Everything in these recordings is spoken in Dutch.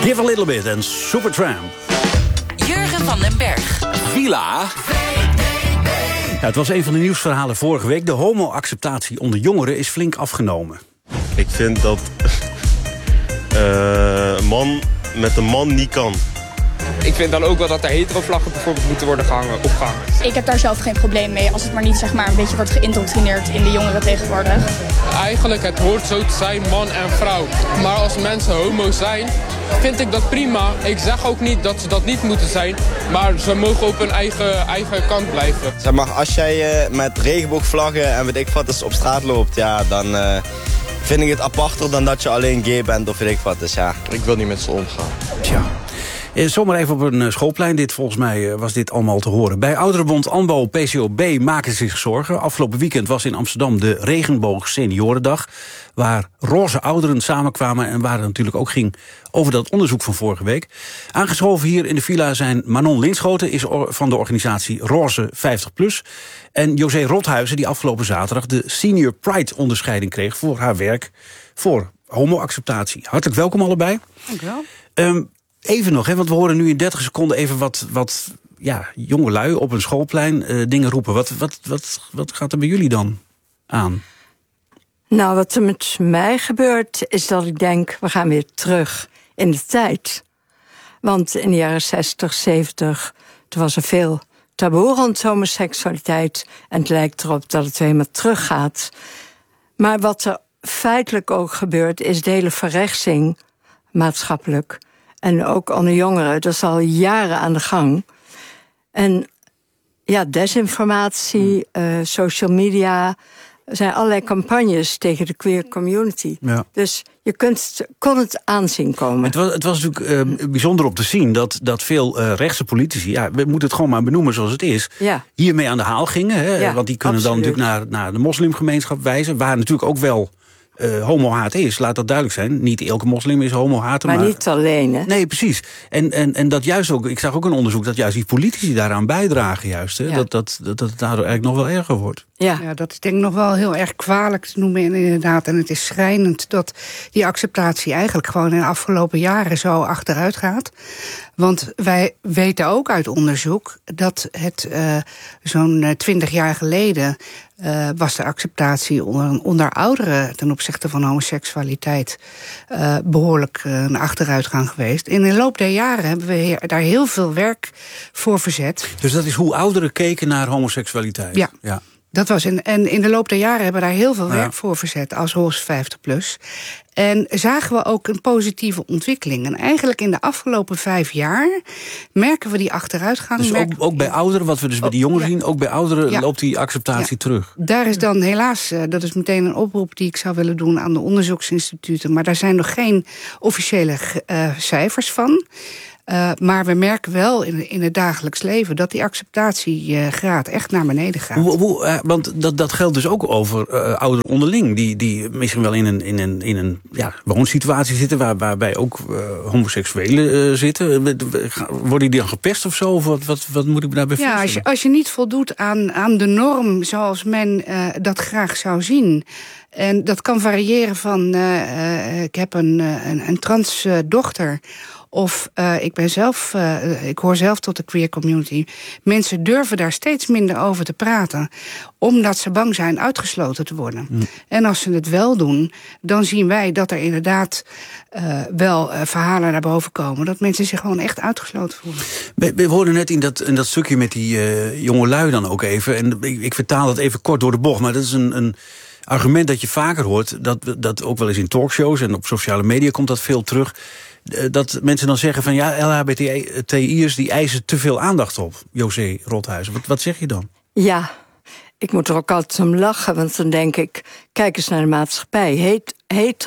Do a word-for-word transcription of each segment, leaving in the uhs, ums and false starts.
Give a Little Bit en Supertramp. Jurgen van den Berg. Villa. Ja, het was een van de nieuwsverhalen vorige week. De homo-acceptatie onder jongeren is flink afgenomen. Ik vind dat uh, een man met een man niet kan. Ik vind dan ook wel dat er hetero-vlaggen bijvoorbeeld moeten worden gehangen, opgehangen. Ik heb daar zelf geen probleem mee als het maar niet zeg maar, een beetje wordt geïndoctrineerd in de jongeren tegenwoordig. Eigenlijk, het hoort zo te zijn, man en vrouw. Maar als mensen homo zijn, vind ik dat prima. Ik zeg ook niet dat ze dat niet moeten zijn, maar ze mogen op hun eigen, eigen kant blijven. Zeg maar, als jij uh, met regenboogvlaggen en weet ik wat dus op straat loopt, ja, dan uh, vind ik het aparter dan dat je alleen gay bent of weet ik wat. Dus ja, ik wil niet met ze omgaan. Tja. Zomaar even op een schoolplein. Dit, volgens mij was dit allemaal te horen. Bij Ouderenbond ANBO P C O B maken ze zich zorgen. Afgelopen weekend was in Amsterdam de Regenboog Seniorendag, waar roze ouderen samenkwamen en waar het natuurlijk ook ging over dat onderzoek van vorige week. Aangeschoven hier in de villa zijn Manon Linschoten, is van de organisatie Roze vijftig plus... en José Rothuizen, die afgelopen zaterdag de Senior Pride onderscheiding kreeg voor haar werk voor homo-acceptatie. Hartelijk welkom allebei. Dank u wel. Um, Even nog, hè, want we horen nu in dertig seconden even wat, wat ja, jongelui op een schoolplein uh, dingen roepen. Wat, wat, wat, wat gaat er bij jullie dan aan? Nou, wat er met mij gebeurt is dat ik denk, we gaan weer terug in de tijd. Want in de jaren zestig, zeventig, toen was er veel taboe rond homoseksualiteit. En het lijkt erop dat het weer helemaal teruggaat. Maar wat er feitelijk ook gebeurt, is de hele verrechtsing maatschappelijk. En ook onder jongeren, dat is al jaren aan de gang. En ja, desinformatie, uh, social media, er zijn allerlei campagnes tegen de queer community. Ja. Dus je kunt, kon het aanzien komen. Het was, het was natuurlijk uh, bijzonder om te zien dat, dat veel uh, rechtse politici, ja, we moeten het gewoon maar benoemen zoals het is, ja. hiermee aan de haal gingen. Hè, ja, want die kunnen absoluut. Dan natuurlijk naar, naar de moslimgemeenschap wijzen, waar natuurlijk ook wel Uh, homo-haat is, laat dat duidelijk zijn. Niet elke moslim is homo-hater. Maar, maar niet alleen, hè? Nee, precies. En, en, en dat juist ook, ik zag ook een onderzoek dat juist die politici daaraan bijdragen, juist. Hè? Ja. Dat, dat, dat, dat het daardoor eigenlijk nog wel erger wordt. Ja. ja, dat is denk ik nog wel heel erg kwalijk te noemen inderdaad. En het is schrijnend dat die acceptatie eigenlijk gewoon in de afgelopen jaren zo achteruit gaat. Want wij weten ook uit onderzoek dat het uh, zo'n twintig jaar geleden Uh, was de acceptatie onder, onder ouderen ten opzichte van homoseksualiteit uh, behoorlijk uh, een achteruitgang geweest. In de loop der jaren hebben we he- daar heel veel werk voor verzet. Dus dat is hoe ouderen keken naar homoseksualiteit? Ja. ja. Dat was in, en in de loop der jaren hebben we daar heel veel werk ja. voor verzet als Roze vijftig plus. En zagen we ook een positieve ontwikkeling. En eigenlijk in de afgelopen vijf jaar merken we die achteruitgang. Dus merken... ook, ook bij ouderen, wat we dus bij die jongeren ja. zien, ook bij ouderen ja. loopt die acceptatie ja. terug. Daar is dan helaas, dat is meteen een oproep die ik zou willen doen aan de onderzoeksinstituten. Maar daar zijn nog geen officiële uh, cijfers van. Uh, maar we merken wel in, in het dagelijks leven dat die acceptatiegraad uh, echt naar beneden gaat. Hoe, hoe, uh, want dat, dat geldt dus ook over uh, ouderen onderling, die, die misschien wel in een, in een, in een ja, woonsituatie zitten, waar, waarbij ook uh, homoseksuelen uh, zitten. Worden die dan gepest of zo? Of wat, wat, wat moet ik daarbij voorstellen? Ja, als je, als je niet voldoet aan, aan de norm zoals men uh, dat graag zou zien. En dat kan variëren van uh, uh, ik heb een, een, een trans uh, dochter. Of uh, ik ben zelf, uh, ik hoor zelf tot de queer community. Mensen durven daar steeds minder over te praten, omdat ze bang zijn uitgesloten te worden. Mm. En als ze het wel doen, dan zien wij dat er inderdaad uh, wel uh, verhalen naar boven komen, dat mensen zich gewoon echt uitgesloten voelen. We, we hoorden net in dat, in dat stukje met die uh, jonge lui dan ook even, en ik, ik vertaal dat even kort door de bocht, maar dat is een, een argument dat je vaker hoort, dat, dat ook wel eens in talkshows en op sociale media komt dat veel terug, dat mensen dan zeggen van ja, L H B T I'ers die eisen te veel aandacht op. José Rothuizen, wat, wat zeg je dan? Ja, ik moet er ook altijd om lachen, want dan denk ik, kijk eens naar de maatschappij. Het,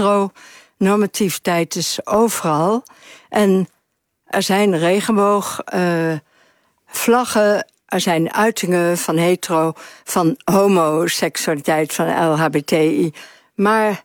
heteronormativiteit is overal. En er zijn regenboog, uh, vlaggen, er zijn uitingen van hetero, van homoseksualiteit, van L H B T I. Maar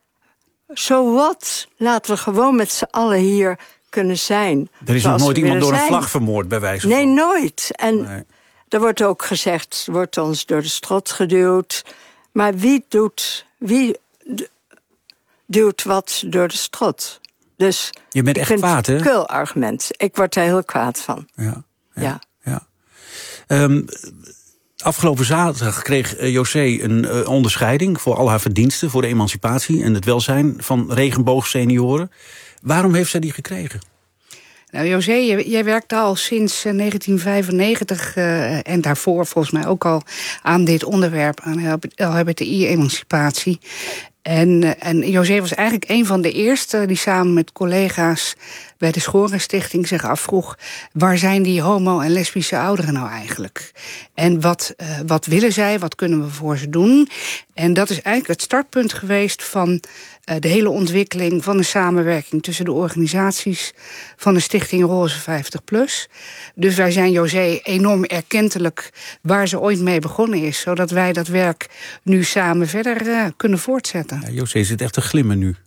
so what? Laten we gewoon met z'n allen hier kunnen zijn. Er is nog nooit iemand door zijn. Een vlag vermoord, bij wijze van. Nee, nooit. En nee. Er wordt ook gezegd, wordt ons door de strot geduwd. Maar wie doet, wie duwt wat door de strot? Dus je bent echt kwaad, hè? Een kul argument. Ik word daar heel kwaad van. Ja. ja, ja. ja. Um, afgelopen zaterdag kreeg José een uh, onderscheiding voor al haar verdiensten, voor de emancipatie en het welzijn van regenboogsenioren. Waarom heeft zij die gekregen? Nou, José, jij werkt al sinds negentien vijfennegentig uh, en daarvoor volgens mij ook al aan dit onderwerp, aan L H B T I-emancipatie. En, uh, en José was eigenlijk een van de eerste die samen met collega's bij de Schorenstichting zich afvroeg, waar zijn die homo- en lesbische ouderen nou eigenlijk? En wat, uh, wat willen zij, wat kunnen we voor ze doen? En dat is eigenlijk het startpunt geweest van uh, de hele ontwikkeling van de samenwerking tussen de organisaties van de Stichting Roze vijftig plus. Dus wij zijn José enorm erkentelijk waar ze ooit mee begonnen is, zodat wij dat werk nu samen verder uh, kunnen voortzetten. Ja, José zit echt te glimmen nu.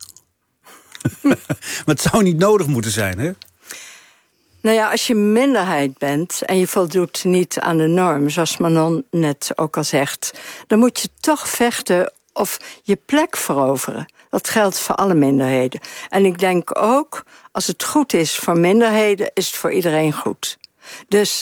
Maar het zou niet nodig moeten zijn, hè? Nou ja, als je minderheid bent en je voldoet niet aan de norm, zoals Manon net ook al zegt, dan moet je toch vechten of je plek veroveren. Dat geldt voor alle minderheden. En ik denk ook, als het goed is voor minderheden, is het voor iedereen goed. Dus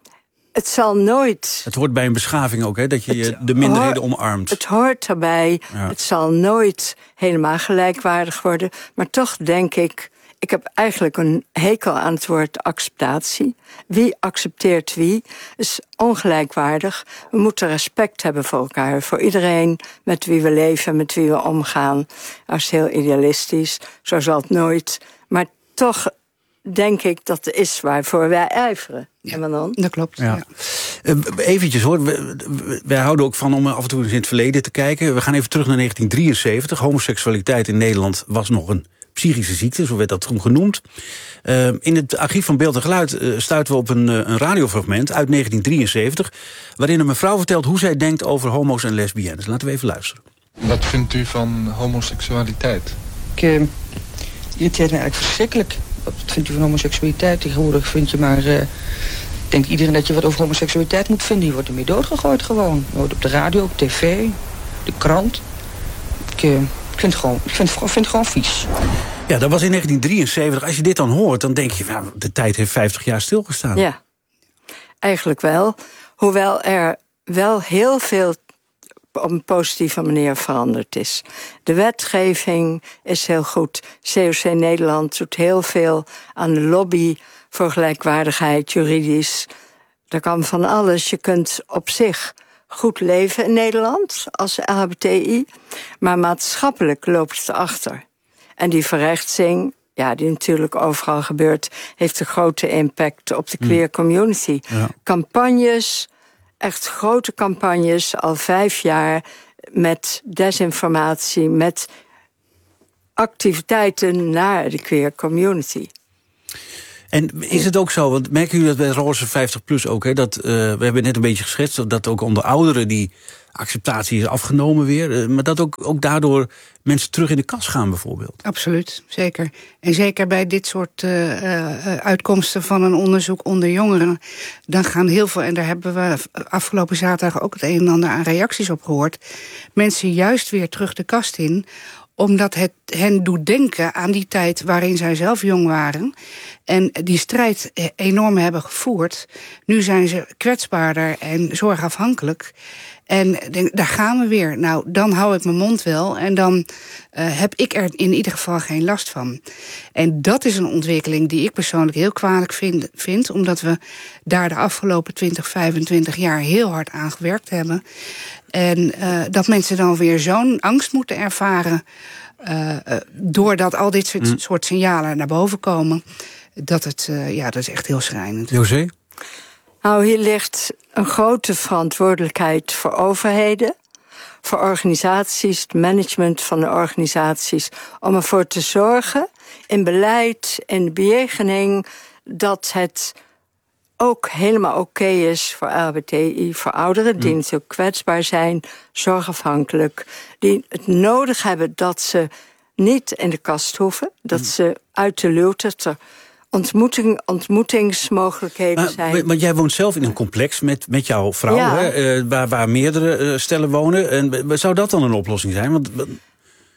het zal nooit... Het hoort bij een beschaving ook, hè, dat je het de minderheden hoort, omarmt. Het hoort erbij. Ja. Het zal nooit helemaal gelijkwaardig worden. Maar toch denk ik, ik heb eigenlijk een hekel aan het woord acceptatie. Wie accepteert wie is ongelijkwaardig. We moeten respect hebben voor elkaar. Voor iedereen met wie we leven, met wie we omgaan. Dat is heel idealistisch. Zo zal het nooit. Maar toch denk ik dat het is waarvoor wij ijveren. Ja, dat klopt. Ja. Ja. Uh, eventjes hoor, wij houden ook van om af en toe eens in het verleden te kijken. We gaan even terug naar negentien drieënzeventig. Homoseksualiteit in Nederland was nog een psychische ziekte, zo werd dat toen genoemd. Uh, in het archief van Beeld en Geluid uh, stuiten we op een, uh, een radiofragment uit negentien drieënzeventig... waarin een mevrouw vertelt hoe zij denkt over homo's en lesbiennes. Laten we even luisteren. Wat vindt u van homoseksualiteit? Ik uh, irriteert me eigenlijk verschrikkelijk. Wat vindt u van homoseksualiteit? Tegenwoordig vind je maar... Uh, denkt iedereen dat je wat over homoseksualiteit moet vinden. Je wordt ermee doodgegooid gewoon. Je wordt op de radio, op tv, de krant. Ik, uh, ik vind het gewoon, ik vind, vind het gewoon vies. Ja, dat was in negentien drieënzeventig. Als je dit dan hoort, dan denk je, nou, de tijd heeft vijftig jaar stilgestaan. Ja, eigenlijk wel. Hoewel er wel heel veel op een positieve manier veranderd is. De wetgeving is heel goed. C O C Nederland doet heel veel aan de lobby voor gelijkwaardigheid, juridisch. Er kan van alles. Je kunt op zich goed leven in Nederland als L H B T I, maar maatschappelijk loopt het achter. En die verrechtsing, ja, die natuurlijk overal gebeurt, heeft een grote impact op de queer community. Ja. Campagnes, echt grote campagnes, al vijf jaar, met desinformatie, met activiteiten naar de queer community. En is het ook zo, want merken jullie dat bij Roze vijftig plus ook, hè, dat, uh, we hebben net een beetje geschetst, dat ook onder ouderen die acceptatie is afgenomen weer, uh, maar dat ook, ook daardoor mensen terug in de kas gaan bijvoorbeeld? Absoluut, zeker. En zeker bij dit soort uh, uh, uitkomsten van een onderzoek onder jongeren, dan gaan heel veel, en daar hebben we afgelopen zaterdag ook het een en ander aan reacties op gehoord, mensen juist weer terug de kast in, omdat het hen doet denken aan die tijd waarin zij zelf jong waren en die strijd enorm hebben gevoerd. Nu zijn ze kwetsbaarder en zorgafhankelijk. En denk, daar gaan we weer. Nou, dan hou ik mijn mond wel en dan uh, heb ik er in ieder geval geen last van. En dat is een ontwikkeling die ik persoonlijk heel kwalijk vind, vind omdat we daar de afgelopen twintig, vijfentwintig jaar heel hard aan gewerkt hebben. En uh, dat mensen dan weer zo'n angst moeten ervaren, Uh, uh, doordat al dit soort, mm. soort signalen naar boven komen, dat het, uh, ja, dat is echt heel schrijnend. José? Nou, hier ligt een grote verantwoordelijkheid voor overheden, voor organisaties, het management van de organisaties, om ervoor te zorgen, in beleid, in de bejegening, dat het ook helemaal oké okay is voor L H B T I, voor ouderen die mm. natuurlijk kwetsbaar zijn, zorgafhankelijk, die het nodig hebben dat ze niet in de kast hoeven, dat mm. ze uit de luwte, dat er ontmoeting, ontmoetingsmogelijkheden maar, zijn. Want jij woont zelf in een complex met, met jouw vrouw, ja. hè, waar, waar meerdere uh, stellen wonen. En zou dat dan een oplossing zijn? Want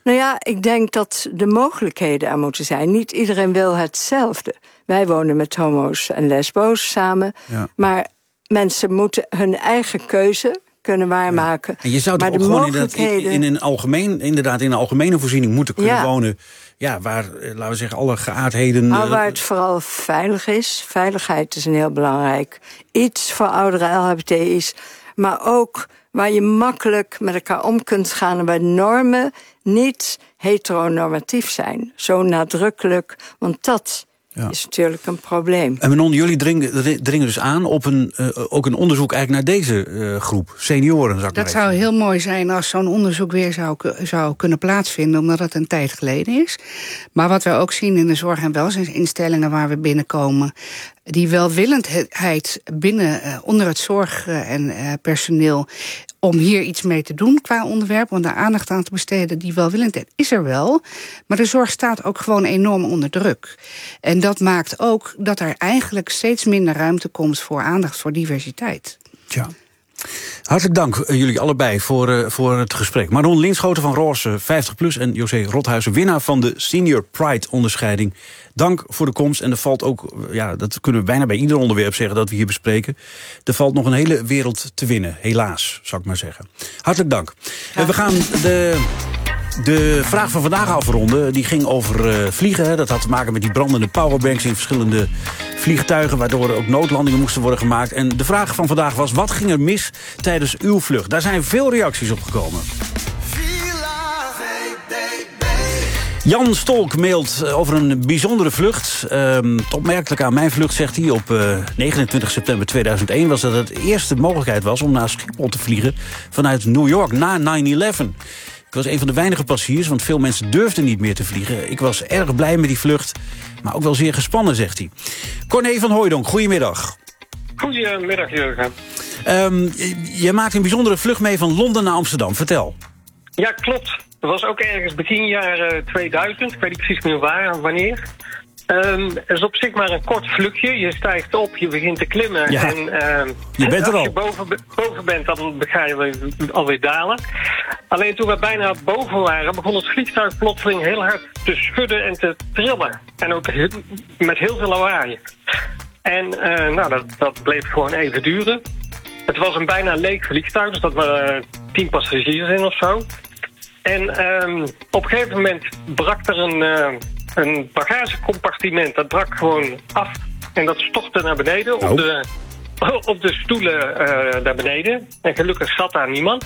Nou ja, ik denk dat de mogelijkheden er moeten zijn. Niet iedereen wil hetzelfde. Wij wonen met homo's en lesbo's samen. Ja. Maar mensen moeten hun eigen keuze kunnen waarmaken. Ja. En je zou toch maar ook de gewoon mogelijkheden... in, in, een algemeen, inderdaad in een algemene voorziening moeten kunnen ja. wonen. Ja, waar, laten we zeggen, alle geaardheden... Maar waar het vooral veilig is. Veiligheid is een heel belangrijk iets voor oudere L H B T I's. Maar ook waar je makkelijk met elkaar om kunt gaan en waar normen niet heteronormatief zijn. Zo nadrukkelijk, want dat ja. is natuurlijk een probleem. En Manon, jullie dringen, dringen dus aan op een, uh, ook een onderzoek eigenlijk naar deze uh, groep, senioren. Zou ik dat zou heel mooi zijn als zo'n onderzoek weer zou, zou kunnen plaatsvinden, omdat het een tijd geleden is. Maar wat we ook zien in de zorg- en welzijnsinstellingen waar we binnenkomen, die welwillendheid binnen uh, onder het zorg- en uh, personeel om hier iets mee te doen qua onderwerp, om daar aandacht aan te besteden, die welwillendheid is er wel. Maar de zorg staat ook gewoon enorm onder druk. En dat maakt ook dat er eigenlijk steeds minder ruimte komt voor aandacht voor diversiteit. Ja. Hartelijk dank uh, jullie allebei voor, uh, voor het gesprek. Manon Linschoten van Roze vijftig plus en José Rothuizen, winnaar van de Senior Pride-onderscheiding. Dank voor de komst. En er valt ook, ja, dat kunnen we bijna bij ieder onderwerp zeggen dat we hier bespreken. Er valt nog een hele wereld te winnen, helaas, zou ik maar zeggen. Hartelijk dank. Uh, we gaan de... De vraag van vandaag afronden, die ging over uh, vliegen. Hè. Dat had te maken met die brandende powerbanks in verschillende vliegtuigen, waardoor er ook noodlandingen moesten worden gemaakt. En de vraag van vandaag was, wat ging er mis tijdens uw vlucht? Daar zijn veel reacties op gekomen. Jan Stolk mailt over een bijzondere vlucht. Um, opmerkelijk aan mijn vlucht, zegt hij, op uh, negenentwintig september tweeduizend één... was dat het de eerste mogelijkheid was om naar Schiphol te vliegen vanuit New York na nine eleven. Ik was een van de weinige passagiers, want veel mensen durfden niet meer te vliegen. Ik was erg blij met die vlucht, maar ook wel zeer gespannen, zegt hij. Corné van Hooijdonk, goedemiddag. Goedemiddag, Jurgen. Um, je maakt een bijzondere vlucht mee van Londen naar Amsterdam. Vertel. Ja, klopt. Dat was ook ergens begin jaren tweeduizend. Ik weet niet precies meer waar en wanneer. Um, het is op zich maar een kort vluchtje. Je stijgt op, je begint te klimmen. Ja, en um, je bent er al. Als je boven, boven bent, dan ga je alweer dalen. Alleen toen we bijna boven waren, begon het vliegtuig plotseling heel hard te schudden en te trillen. En ook heel, met heel veel lawaai. En uh, nou, dat, dat bleef gewoon even duren. Het was een bijna leeg vliegtuig, dus dat waren uh, tien passagiers in of zo. En um, op een gegeven moment brak er een... Uh, Een bagagecompartiment, dat brak gewoon af en dat stortte naar beneden oh. op, de, op de stoelen uh, daar beneden. En gelukkig zat daar niemand.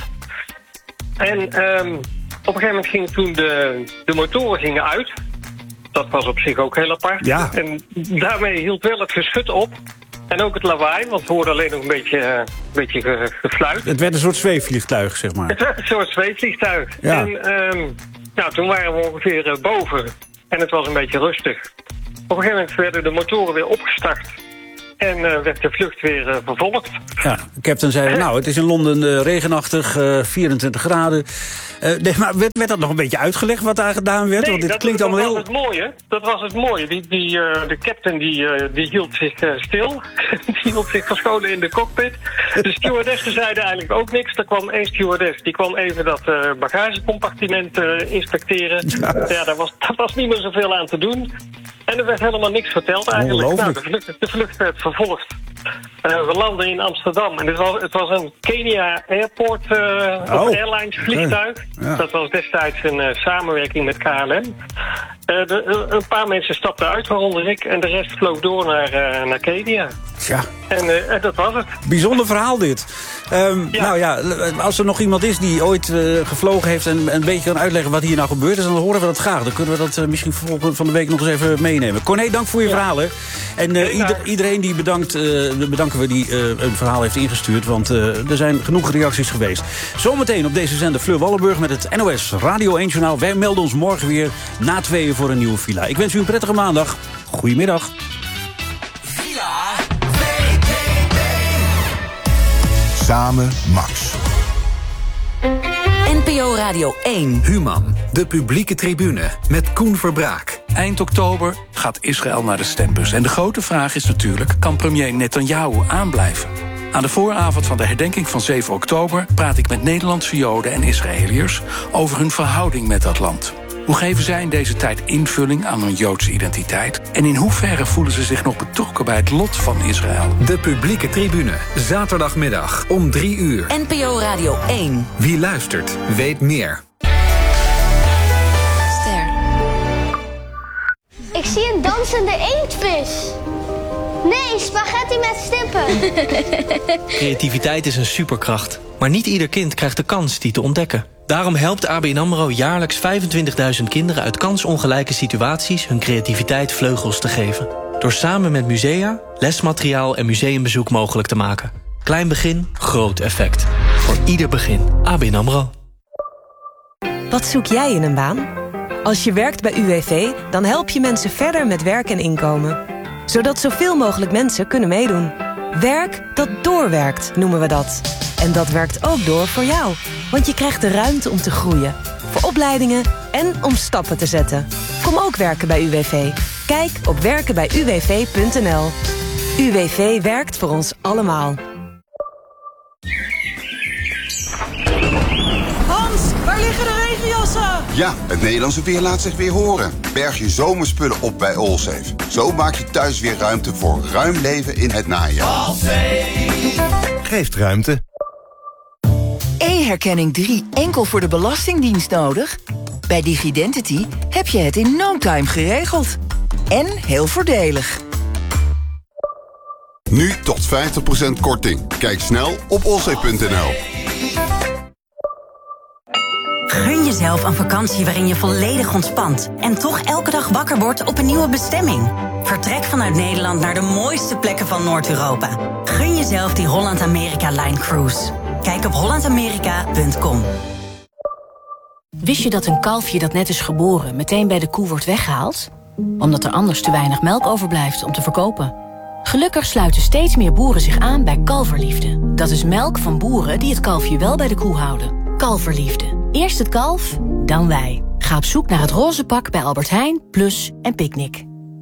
En um, op een gegeven moment gingen toen de, de motoren gingen uit. Dat was op zich ook heel apart. Ja. En daarmee hield wel het geschut op. En ook het lawaai, want we hoorden alleen nog een beetje, uh, een beetje ge, gefluit. Het werd een soort zweefvliegtuig, zeg maar. Het werd een soort zweefvliegtuig. Ja. En um, nou, toen waren we ongeveer uh, boven. En het was een beetje rustig. Op een gegeven moment werden de motoren weer opgestart. En uh, werd de vlucht weer uh, vervolgd. Ja, de captain zei, nou, het is in Londen uh, regenachtig, uh, vierentwintig graden. Uh, nee, maar werd, werd dat nog een beetje uitgelegd wat daar gedaan werd? Nee, Want dit dat, klinkt dat allemaal was heel... het mooie. Dat was het mooie. Die, die, uh, de captain die, uh, die hield zich uh, stil. Die hield zich verscholen in de cockpit. De stewardessen zeiden eigenlijk ook niks. Er kwam één stewardess, die kwam even dat uh, bagagecompartiment uh, inspecteren. Ja, ja daar, was, daar was niet meer zoveel aan te doen. En er werd helemaal niks verteld eigenlijk. Nou, de, vlucht, de vlucht werd vervolgd. Uh, we landen in Amsterdam. En het was, het was een Kenia Airport uh, oh, Airlines vliegtuig. Okay. Ja. Dat was destijds een uh, samenwerking met K L M. Uh, de, uh, een paar mensen stapten uit, waaronder ik. En de rest vloog door naar, uh, naar Kenia. Ja. En uh, dat was het. Bijzonder verhaal dit. Um, ja. Nou ja, als er nog iemand is die ooit uh, gevlogen heeft en een beetje kan uitleggen wat hier nou gebeurd is, dan horen we dat graag. Dan kunnen we dat uh, misschien volgende van de week nog eens even meenemen. Corné, dank voor je ja. verhalen. En uh, ieder, iedereen die bedankt, uh, bedanken we die uh, een verhaal heeft ingestuurd, want uh, er zijn genoeg reacties geweest. Zometeen op deze zender Fleur Wallenburg met het N O S Radio één Journaal. Wij melden ons morgen weer na tweeën voor een nieuwe villa. Ik wens u een prettige maandag. Goedemiddag. Samen Max. N P O Radio één. Human, de publieke tribune met Koen Verbraak. Eind oktober gaat Israël naar de stembus. En de grote vraag is natuurlijk, kan premier Netanyahu aanblijven? Aan de vooravond van de herdenking van zeven oktober... praat ik met Nederlandse Joden en Israëliërs over hun verhouding met dat land. Hoe geven zij in deze tijd invulling aan hun Joodse identiteit? En in hoeverre voelen ze zich nog betrokken bij het lot van Israël? De publieke tribune, zaterdagmiddag om drie uur. N P O Radio één. Wie luistert, weet meer. Ster. Ik zie een dansende inktvis. Nee, spaghetti met stippen. Creativiteit is een superkracht. Maar niet ieder kind krijgt de kans die te ontdekken. Daarom helpt A B N AMRO jaarlijks vijfentwintigduizend kinderen uit kansongelijke situaties hun creativiteit vleugels te geven. Door samen met musea, lesmateriaal en museumbezoek mogelijk te maken. Klein begin, groot effect. Voor ieder begin. A B N AMRO. Wat zoek jij in een baan? Als je werkt bij U W V, dan help je mensen verder met werk en inkomen. Zodat zoveel mogelijk mensen kunnen meedoen. Werk dat doorwerkt, noemen we dat. En dat werkt ook door voor jou. Want je krijgt de ruimte om te groeien. Voor opleidingen en om stappen te zetten. Kom ook werken bij U W V. Kijk op werken bij u w v punt n l. U W V werkt voor ons allemaal. Hans, waar liggen de regenjassen? Ja, het Nederlandse weer laat zich weer horen. Berg je zomerspullen op bij Allsafe. Zo maak je thuis weer ruimte voor ruim leven in het najaar. Allsafe geeft ruimte. E-herkenning drie enkel voor de Belastingdienst nodig? Bij Digidentity heb je het in no time geregeld. En heel voordelig. Nu tot vijftig procent korting. Kijk snel op allsafe punt n l. Gun jezelf een vakantie waarin je volledig ontspant en toch elke dag wakker wordt op een nieuwe bestemming. Vertrek vanuit Nederland naar de mooiste plekken van Noord-Europa. Gun jezelf die Holland-Amerika-Line Cruise. Kijk op holland amerika punt com. Wist je dat een kalfje dat net is geboren meteen bij de koe wordt weggehaald? Omdat er anders te weinig melk overblijft om te verkopen. Gelukkig sluiten steeds meer boeren zich aan bij Kalverliefde. Dat is melk van boeren die het kalfje wel bij de koe houden. Kalverliefde. Eerst het kalf, dan wij. Ga op zoek naar het roze pak bij Albert Heijn, Plus en Picnic.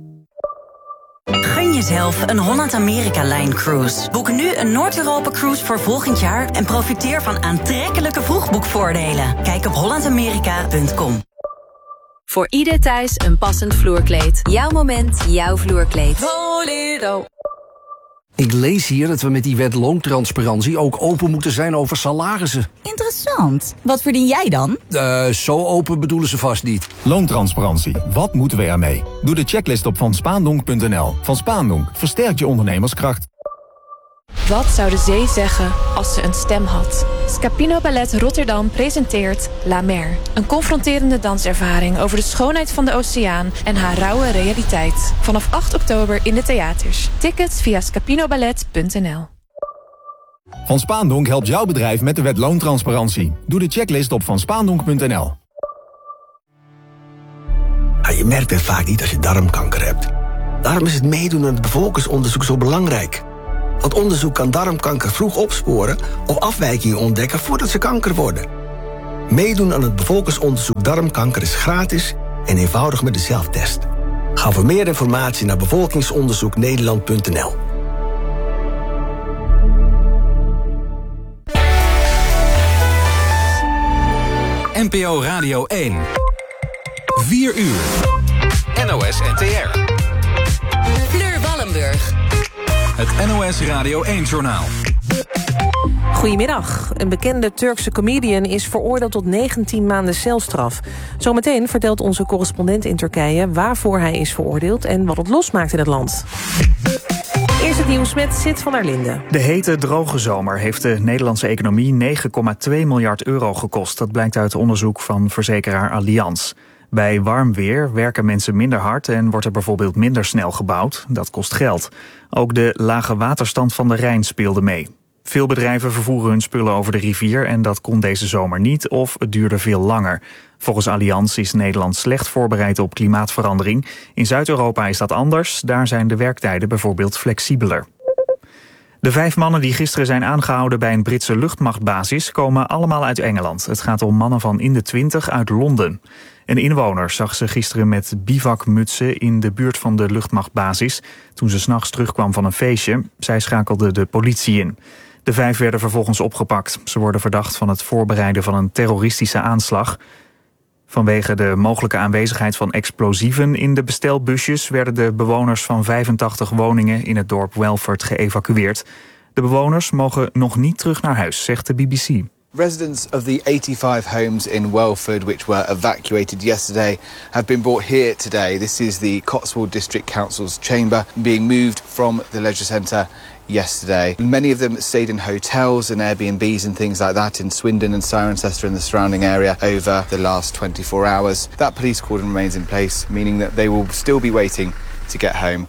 Gun jezelf een Holland-Amerika-Line Cruise. Boek nu een Noord-Europa-cruise voor volgend jaar en profiteer van aantrekkelijke vroegboekvoordelen. Kijk op holland amerika punt com. Voor ieder thuis een passend vloerkleed. Jouw moment, jouw vloerkleed. Bolero. Ik lees hier dat we met die wet loontransparantie ook open moeten zijn over salarissen. Interessant. Wat verdien jij dan? Uh, zo open bedoelen ze vast niet. Loontransparantie. Wat moeten we ermee? Doe de checklist op van spaandonk punt n l. Van Spaandonk versterkt je ondernemerskracht. Wat zou de zee zeggen als ze een stem had? Scapino Ballet Rotterdam presenteert La Mer. Een confronterende danservaring over de schoonheid van de oceaan en haar rauwe realiteit. Vanaf acht oktober in de theaters. Tickets via scapinoballet punt n l. Van Spaandonk helpt jouw bedrijf met de wet loontransparantie. Doe de checklist op van spaandonk punt n l. Ja, je merkt het vaak niet als je darmkanker hebt. Daarom is het meedoen aan het bevolkingsonderzoek zo belangrijk. Want onderzoek kan darmkanker vroeg opsporen of afwijkingen ontdekken voordat ze kanker worden. Meedoen aan het bevolkingsonderzoek darmkanker is gratis en eenvoudig met de zelftest. Ga voor meer informatie naar bevolkingsonderzoek nederland punt n l. N P O Radio één. vier uur. N O S N T R. Fleur Wallenburg. Het N O S Radio één-journaal. Goedemiddag. Een bekende Turkse comedian is veroordeeld tot negentien maanden celstraf. Zometeen vertelt onze correspondent in Turkije waarvoor hij is veroordeeld en wat het losmaakt in het land. Eerst het nieuws met Sid van der Linden. De hete, droge zomer heeft de Nederlandse economie negen komma twee miljard euro gekost. Dat blijkt uit onderzoek van verzekeraar Allianz. Bij warm weer werken mensen minder hard en wordt er bijvoorbeeld minder snel gebouwd. Dat kost geld. Ook de lage waterstand van de Rijn speelde mee. Veel bedrijven vervoeren hun spullen over de rivier en dat kon deze zomer niet of het duurde veel langer. Volgens Allianz is Nederland slecht voorbereid op klimaatverandering. In Zuid-Europa is dat anders, daar zijn de werktijden bijvoorbeeld flexibeler. De vijf mannen die gisteren zijn aangehouden bij een Britse luchtmachtbasis komen allemaal uit Engeland. Het gaat om mannen van in de twintig uit Londen. Een inwoner zag ze gisteren met bivakmutsen in de buurt van de luchtmachtbasis toen ze 's nachts terugkwam van een feestje. Zij schakelde de politie in. De vijf werden vervolgens opgepakt. Ze worden verdacht van het voorbereiden van een terroristische aanslag. Vanwege de mogelijke aanwezigheid van explosieven in de bestelbusjes werden de bewoners van vijfentachtig woningen in het dorp Welford geëvacueerd. De bewoners mogen nog niet terug naar huis, zegt de B B C. Residents of the eighty-five homes in Welford, which were evacuated yesterday, have been brought here today. This is the Cotswold District Council's chamber, being moved from the leisure centre yesterday. Many of them stayed in hotels and Airbnbs and things like that in Swindon and Cirencester and the surrounding area over the last twenty-four hours. That police cordon remains in place, meaning that they will still be waiting to get home.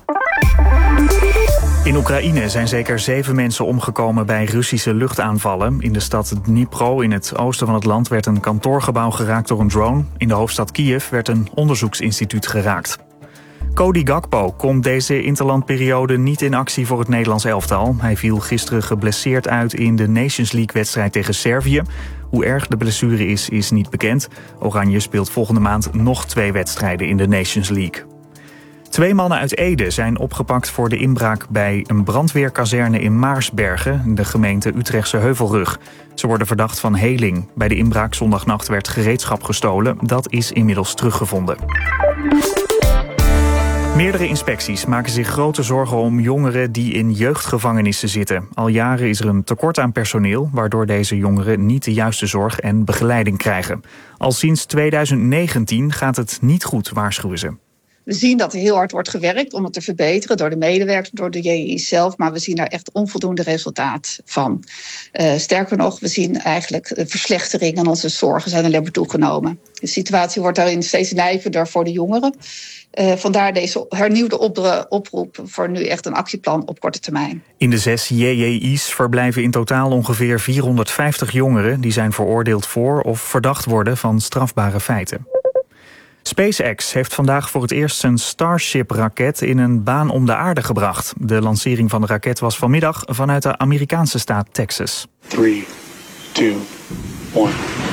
In Oekraïne zijn zeker zeven mensen omgekomen bij Russische luchtaanvallen. In de stad Dnipro in het oosten van het land werd een kantoorgebouw geraakt door een drone. In de hoofdstad Kiev werd een onderzoeksinstituut geraakt. Cody Gakpo komt deze interlandperiode niet in actie voor het Nederlands elftal. Hij viel gisteren geblesseerd uit in de Nations League-wedstrijd tegen Servië. Hoe erg de blessure is, is niet bekend. Oranje speelt volgende maand nog twee wedstrijden in de Nations League. Twee mannen uit Ede zijn opgepakt voor de inbraak bij een brandweerkazerne in Maarsbergen, de gemeente Utrechtse Heuvelrug. Ze worden verdacht van heling. Bij de inbraak zondagnacht werd gereedschap gestolen. Dat is inmiddels teruggevonden. Meerdere inspecties maken zich grote zorgen om jongeren die in jeugdgevangenissen zitten. Al jaren is er een tekort aan personeel, waardoor deze jongeren niet de juiste zorg en begeleiding krijgen. Al sinds tweeduizend negentien gaat het niet goed, waarschuwen ze. We zien dat er heel hard wordt gewerkt om het te verbeteren door de medewerkers, door de J I I zelf, maar we zien daar echt onvoldoende resultaat van. Uh, sterker nog, we zien eigenlijk een verslechtering en onze zorgen zijn alleen maar toegenomen. De situatie wordt daarin steeds nijpender voor de jongeren. Uh, vandaar deze hernieuwde op- oproep voor nu echt een actieplan op korte termijn. In de zes J J I's verblijven in totaal ongeveer vierhonderdvijftig jongeren die zijn veroordeeld voor of verdacht worden van strafbare feiten. SpaceX heeft vandaag voor het eerst zijn Starship-raket in een baan om de aarde gebracht. De lancering van de raket was vanmiddag vanuit de Amerikaanse staat Texas. drie, twee, één.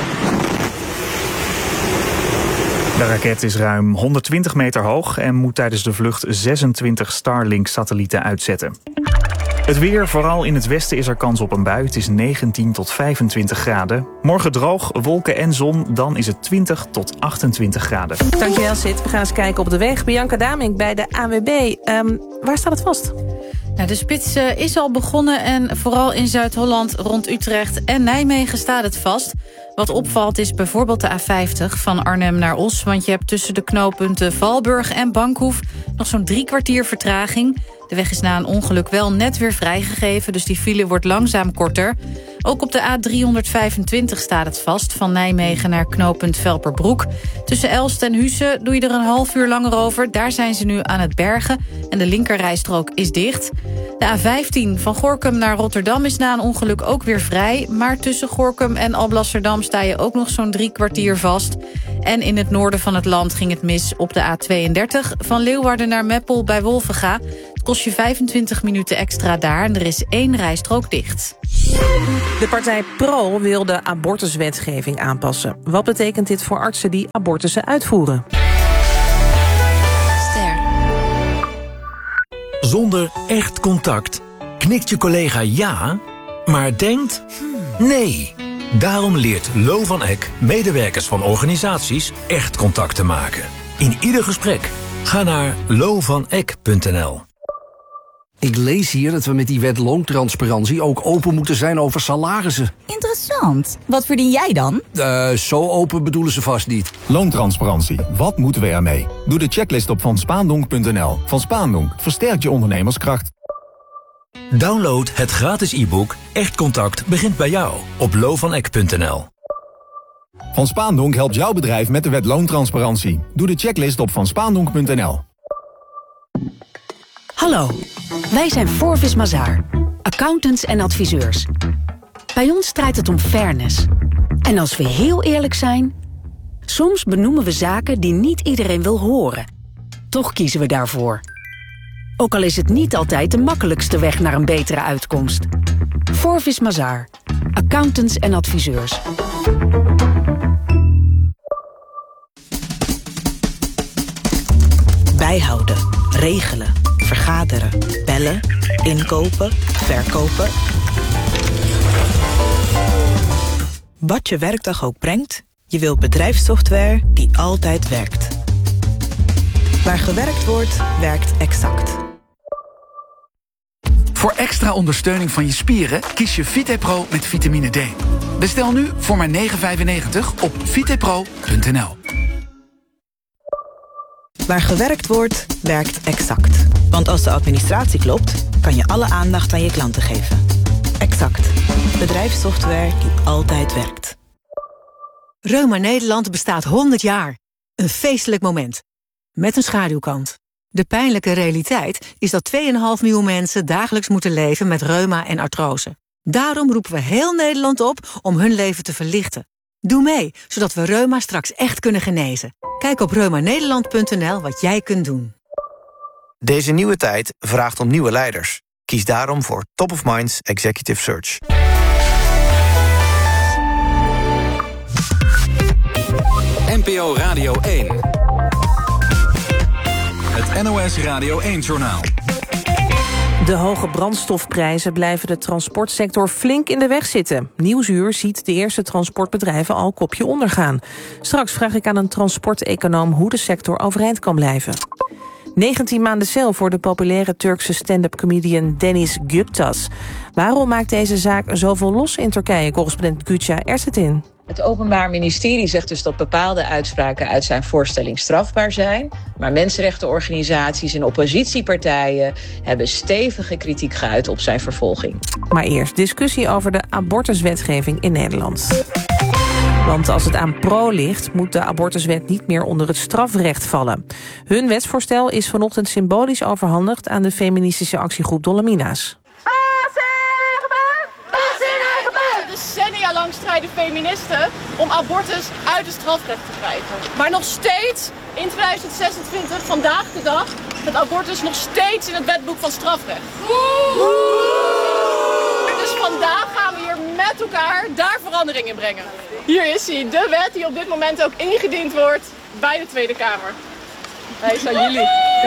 De raket is ruim honderdtwintig meter hoog en moet tijdens de vlucht zesentwintig Starlink-satellieten uitzetten. Het weer, vooral in het westen is er kans op een bui. Het is negentien tot vijfentwintig graden. Morgen droog, wolken en zon, dan is het twintig tot achtentwintig graden. Dankjewel, Sid. We gaan eens kijken op de weg. Bianca Damink bij de A W B. Um, waar staat het vast? Nou, de spits uh, is al begonnen en vooral in Zuid-Holland rond Utrecht en Nijmegen staat het vast. Wat opvalt is bijvoorbeeld de A vijftig van Arnhem naar Os. Want je hebt tussen de knooppunten Valburg en Bankhoef nog zo'n drie kwartier vertraging. De weg is na een ongeluk wel net weer vrijgegeven, dus die file wordt langzaam korter. Ook op de A driehonderdvijfentwintig staat het vast, van Nijmegen naar knooppunt Velperbroek. Tussen Elst en Husse doe je er een half uur langer over. Daar zijn ze nu aan het bergen en de linkerrijstrook is dicht. De A vijftien van Gorinchem naar Rotterdam is na een ongeluk ook weer vrij. Maar tussen Gorinchem en Alblasserdam sta je ook nog zo'n drie kwartier vast. En in het noorden van het land ging het mis op de A tweeëndertig... van Leeuwarden naar Meppel bij Wolvenga. Het kost je vijfentwintig minuten extra daar en er is één rijstrook dicht. De partij Pro wil de abortuswetgeving aanpassen. Wat betekent dit voor artsen die abortussen uitvoeren? Ster. Zonder echt contact knikt je collega ja, maar denkt nee. Daarom leert Lo van Eck medewerkers van organisaties echt contact te maken. In ieder gesprek ga naar lo van eck punt n l. Ik lees hier dat we met die wet loontransparantie ook open moeten zijn over salarissen. Interessant. Wat verdien jij dan? Uh, zo open bedoelen ze vast niet. Loontransparantie. Wat moeten we ermee? Doe de checklist op van spaandonk punt n l. Van Spaandonk versterkt je ondernemerskracht. Download het gratis e-book Echt Contact begint bij jou op lo van eck punt n l. Van Spaandonk helpt jouw bedrijf met de wet loontransparantie. Doe de checklist op van spaandonk punt n l. Hallo, wij zijn Forvis Mazars, accountants en adviseurs. Bij ons draait het om fairness. En als we heel eerlijk zijn, soms benoemen we zaken die niet iedereen wil horen. Toch kiezen we daarvoor. Ook al is het niet altijd de makkelijkste weg naar een betere uitkomst. Forvis Mazars, accountants en adviseurs. Bijhouden, regelen, vergaderen, bellen, inkopen, verkopen. Wat je werkdag ook brengt, je wilt bedrijfssoftware die altijd werkt. Waar gewerkt wordt, werkt Exact. Voor extra ondersteuning van je spieren kies je VitePro met vitamine D. Bestel nu voor maar negen vijfennegentig op vitepro punt n l. Waar gewerkt wordt, werkt Exact. Want als de administratie klopt, kan je alle aandacht aan je klanten geven. Exact. Bedrijfssoftware die altijd werkt. Reuma Nederland bestaat honderd jaar. Een feestelijk moment. Met een schaduwkant. De pijnlijke realiteit is dat twee komma vijf miljoen mensen dagelijks moeten leven met reuma en artrose. Daarom roepen we heel Nederland op om hun leven te verlichten. Doe mee, zodat we reuma straks echt kunnen genezen. Kijk op reuma nederland punt n l wat jij kunt doen. Deze nieuwe tijd vraagt om nieuwe leiders. Kies daarom voor Top of Minds Executive Search. N P O Radio één. Het N O S Radio één-journaal. De hoge brandstofprijzen blijven de transportsector flink in de weg zitten. Nieuwsuur ziet de eerste transportbedrijven al kopje ondergaan. Straks vraag ik aan een transporteconoom hoe de sector overeind kan blijven. negentien maanden cel voor de populaire Turkse stand-up comedian Deniz Guptas. Waarom maakt deze zaak zoveel los in Turkije? Correspondent Güça Ersetin. Het Openbaar Ministerie zegt dus dat bepaalde uitspraken uit zijn voorstelling strafbaar zijn. Maar mensenrechtenorganisaties en oppositiepartijen hebben stevige kritiek geuit op zijn vervolging. Maar eerst discussie over de abortuswetgeving in Nederland. Want als het aan pro ligt, moet de abortuswet niet meer onder het strafrecht vallen. Hun wetsvoorstel is vanochtend symbolisch overhandigd aan de feministische actiegroep Dolomina's. Decennia lang strijden feministen om abortus uit het strafrecht te krijgen. Maar nog steeds, in tweeduizend zesentwintig, vandaag de dag, het abortus nog steeds in het wetboek van strafrecht. Dus vandaag gaan we hier met elkaar daar verandering in brengen. Hier is hij, de wet die op dit moment ook ingediend wordt bij de Tweede Kamer. Hij is aan jullie.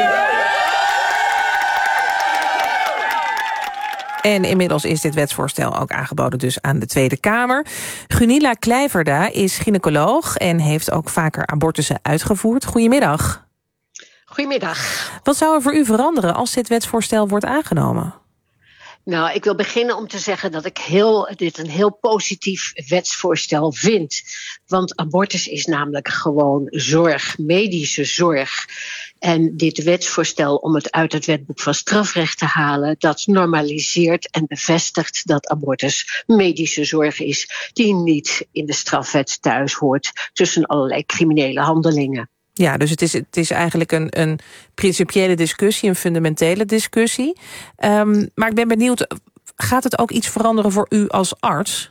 En inmiddels is dit wetsvoorstel ook aangeboden dus aan de Tweede Kamer. Gunilla Kleijverda is gynaecoloog en heeft ook vaker abortussen uitgevoerd. Goedemiddag. Goedemiddag. Wat zou er voor u veranderen als dit wetsvoorstel wordt aangenomen? Nou, ik wil beginnen om te zeggen dat ik heel, dit een heel positief wetsvoorstel vind. Want abortus is namelijk gewoon zorg, medische zorg. En dit wetsvoorstel om het uit het wetboek van strafrecht te halen, dat normaliseert en bevestigt dat abortus medische zorg is die niet in de strafwet thuis hoort tussen allerlei criminele handelingen. Ja, dus het is, het is eigenlijk een, een principiële discussie, een fundamentele discussie. Um, maar ik ben benieuwd, gaat het ook iets veranderen voor u als arts?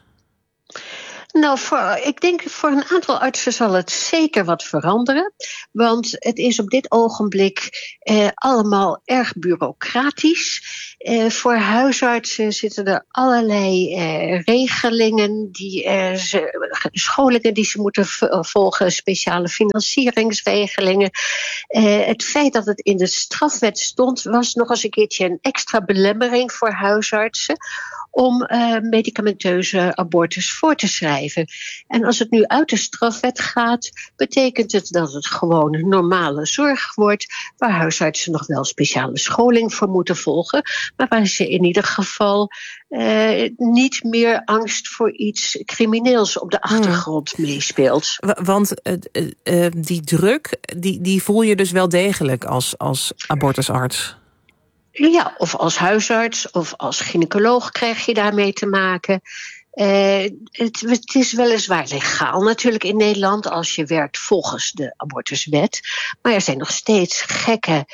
Nou, voor, ik denk voor een aantal artsen zal het zeker wat veranderen. Want het is op dit ogenblik eh, allemaal erg bureaucratisch. Eh, voor huisartsen zitten er allerlei eh, regelingen, die, eh, ze, scholingen die ze moeten volgen, speciale financieringsregelingen. Eh, het feit dat het in de strafwet stond, was nog eens een keertje een extra belemmering voor huisartsen om uh, medicamenteuze abortus voor te schrijven. En als het nu uit de strafwet gaat, betekent het dat het gewoon normale zorg wordt, waar huisartsen nog wel speciale scholing voor moeten volgen, maar waar ze in ieder geval uh, niet meer angst voor iets crimineels op de achtergrond hmm. meespeelt. Want uh, uh, die druk, die, die voel je dus wel degelijk als, als abortusarts? Ja, of als huisarts of als gynaecoloog krijg je daarmee te maken. Uh, het, het is weliswaar legaal natuurlijk in Nederland als je werkt volgens de abortuswet. Maar er zijn nog steeds gekke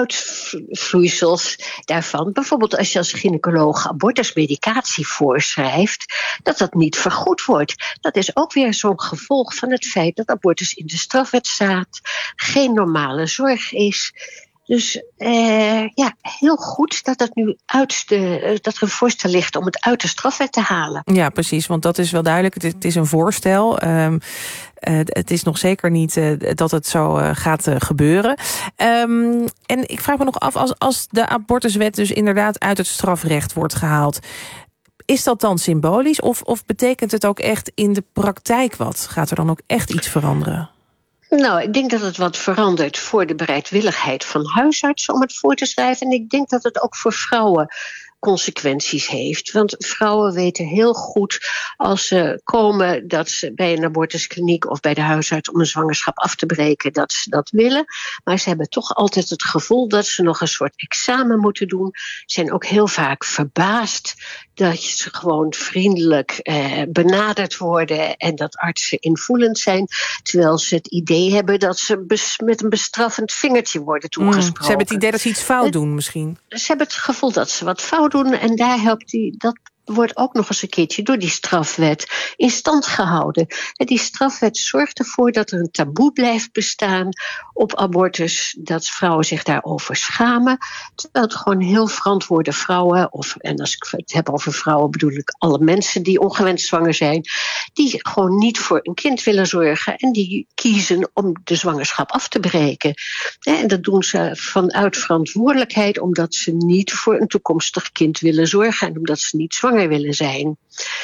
uitvloeisels daarvan. Bijvoorbeeld als je als gynaecoloog abortusmedicatie voorschrijft, dat dat niet vergoed wordt. Dat is ook weer zo'n gevolg van het feit dat abortus in de strafwet staat, geen normale zorg is. Dus uh, ja, heel goed dat, het nu uit de, dat er een voorstel ligt om het uit de strafwet te halen. Ja, precies, want dat is wel duidelijk. Het is, het is een voorstel. Um, uh, het is nog zeker niet uh, dat het zo uh, gaat uh, gebeuren. Um, en ik vraag me nog af, als, als de abortuswet dus inderdaad uit het strafrecht wordt gehaald, is dat dan symbolisch of, of betekent het ook echt in de praktijk wat? Gaat er dan ook echt iets veranderen? Nou, ik denk dat het wat verandert voor de bereidwilligheid van huisartsen om het voor te schrijven. En ik denk dat het ook voor vrouwen consequenties heeft. Want vrouwen weten heel goed als ze komen dat ze bij een abortuskliniek of bij de huisarts om een zwangerschap af te breken, dat ze dat willen. Maar ze hebben toch altijd het gevoel dat ze nog een soort examen moeten doen. Ze zijn ook heel vaak verbaasd dat ze gewoon vriendelijk eh, benaderd worden en dat artsen invoelend zijn, terwijl ze het idee hebben dat ze bes- met een bestraffend vingertje worden toegesproken. Mm, ze hebben het idee dat ze iets fout doen misschien. Ze hebben het gevoel dat ze wat fout doen en daar helpt die, dat wordt ook nog eens een keertje door die strafwet in stand gehouden. En die strafwet zorgt ervoor dat er een taboe blijft bestaan op abortus, dat vrouwen zich daarover schamen, terwijl het gewoon heel verantwoorde vrouwen, of, en als ik het heb over vrouwen bedoel ik alle mensen die ongewenst zwanger zijn, die gewoon niet voor een kind willen zorgen en die kiezen om de zwangerschap af te breken. En dat doen ze vanuit verantwoordelijkheid, omdat ze niet voor een toekomstig kind willen zorgen en omdat ze niet zwanger willen zijn.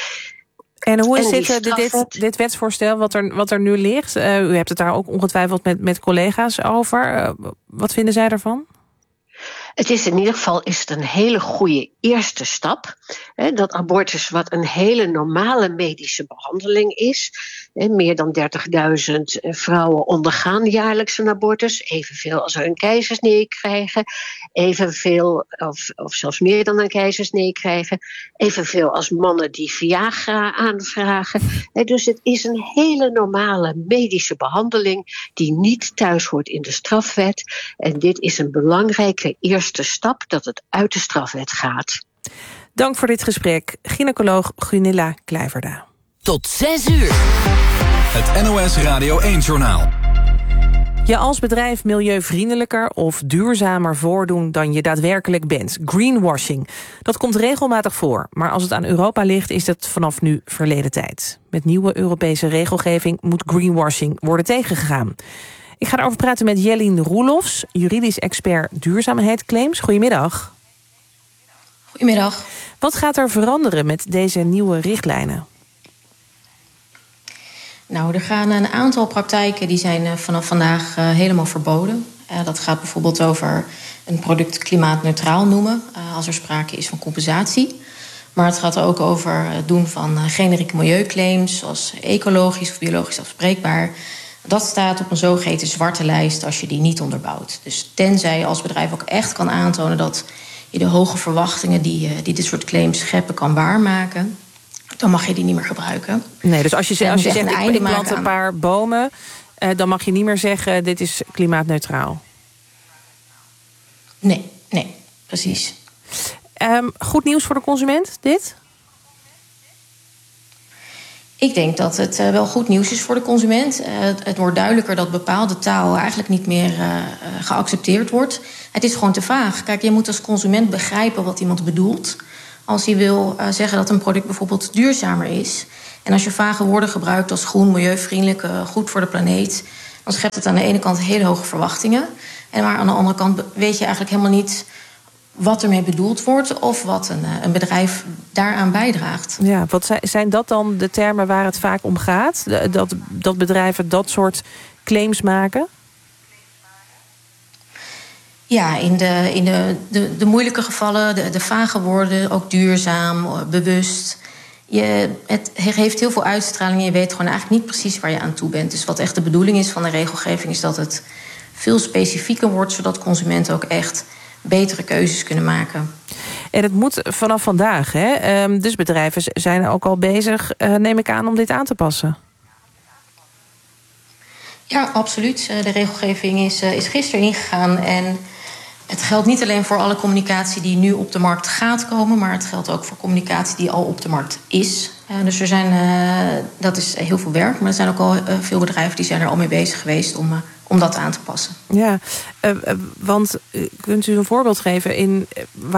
En hoe is en dit, dit, dit wetsvoorstel wat er, wat er nu ligt? Uh, u hebt het daar ook ongetwijfeld met, met collega's over. Uh, wat vinden zij daarvan? Het is in ieder geval is het een hele goede eerste stap. Hè, dat abortus, wat een hele normale medische behandeling is. Hè, meer dan dertigduizend vrouwen ondergaan jaarlijks een abortus. Evenveel als er een keizersnee krijgen. Evenveel, of, of zelfs meer dan een keizersnee krijgen. Evenveel als mannen die Viagra aanvragen. Hè, dus het is een hele normale medische behandeling die niet thuis hoort in de strafwet. En dit is een belangrijke eerste stap dat het uit de strafwet gaat. Dank voor dit gesprek, gynaecoloog Gunilla Kluiverda. Tot zes uur. Het N O S Radio één-journaal. Je als bedrijf milieuvriendelijker of duurzamer voordoen dan je daadwerkelijk bent. Greenwashing. Dat komt regelmatig voor, maar als het aan Europa ligt is het vanaf nu verleden tijd. Met nieuwe Europese regelgeving moet greenwashing worden tegengegaan. Ik ga erover praten met Jelien Roelofs, juridisch expert duurzaamheidsclaims. Goedemiddag. Goedemiddag. Wat gaat er veranderen met deze nieuwe richtlijnen? Nou, er gaan een aantal praktijken die zijn vanaf vandaag uh, helemaal verboden. Uh, dat gaat bijvoorbeeld over een product klimaatneutraal noemen, uh, als er sprake is van compensatie. Maar het gaat ook over het doen van uh, generieke milieuclaims, zoals ecologisch of biologisch afspreekbaar. Dat staat op een zogeheten zwarte lijst als je die niet onderbouwt. Dus tenzij je als bedrijf ook echt kan aantonen dat je de hoge verwachtingen die, die dit soort claims scheppen kan waarmaken, dan mag je die niet meer gebruiken. Nee, dus als je, zegt, als je zegt, ik, ik plant een paar bomen, uh, dan mag je niet meer zeggen, dit is klimaatneutraal. Nee, nee, precies. Um, goed nieuws voor de consument, dit? Ik denk dat het uh, wel goed nieuws is voor de consument. Uh, het, het wordt duidelijker dat bepaalde taal eigenlijk niet meer uh, geaccepteerd wordt. Het is gewoon te vaag. Kijk, je moet als consument begrijpen wat iemand bedoelt. Als hij wil uh, zeggen dat een product bijvoorbeeld duurzamer is. En als je vage woorden gebruikt als groen, milieuvriendelijk, uh, goed voor de planeet, dan schept het aan de ene kant hele hoge verwachtingen. En maar aan de andere kant weet je eigenlijk helemaal niet wat ermee bedoeld wordt of wat een, een bedrijf daaraan bijdraagt. Ja, wat zijn dat dan de termen waar het vaak om gaat? Dat, dat bedrijven dat soort claims maken? Ja, in de, in de, de, de moeilijke gevallen, de, de vage woorden, ook duurzaam, bewust. Je, het heeft heel veel uitstraling en je weet gewoon eigenlijk niet precies waar je aan toe bent. Dus wat echt de bedoeling is van de regelgeving is dat het veel specifieker wordt, zodat consumenten ook echt betere keuzes kunnen maken. En het moet vanaf vandaag, hè? Dus bedrijven zijn ook al bezig, neem ik aan, om dit aan te passen. Ja, absoluut. De regelgeving is, is gisteren ingegaan en het geldt niet alleen voor alle communicatie die nu op de markt gaat komen, maar het geldt ook voor communicatie die al op de markt is. Dus er zijn, uh, dat is heel veel werk, maar er zijn ook al uh, veel bedrijven die zijn er al mee bezig geweest om uh, om dat aan te passen. Ja, uh, uh, want uh, kunt u een voorbeeld geven in... Uh, waar